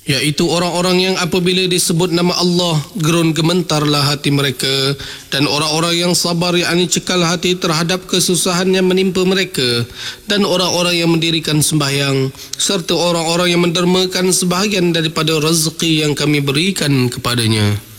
Iaitu orang-orang yang apabila disebut nama Allah, gerun gementarlah hati mereka, dan orang-orang yang sabar, yakni cekal hati terhadap kesusahan yang menimpa mereka, dan orang-orang yang mendirikan sembahyang, serta orang-orang yang mendermakan sebahagian daripada rezeki yang kami berikan kepadanya.